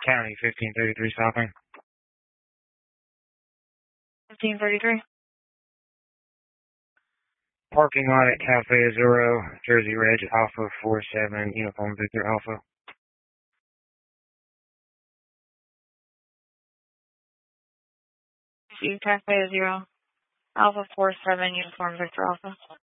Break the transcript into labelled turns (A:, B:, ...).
A: County 1533 stopping.
B: 1533.
A: Parking lot at Cafe Azuro, Jersey Reg Alpha 47, Uniform Victor Alpha.
B: Cafe 0, Alpha 47, Uniform Victor Alpha.